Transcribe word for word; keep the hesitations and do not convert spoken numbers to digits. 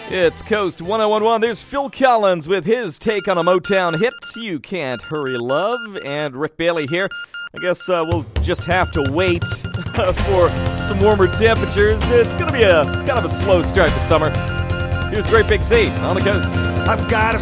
It's Coast one oh one one. There's Phil Collins with his take on a Motown hit, You Can't Hurry Love, and Rick Bailey here. I guess uh, we'll just have to wait for some warmer temperatures. It's going to be a kind of a slow start to summer. Here's Great Big Sea on the coast. I've got a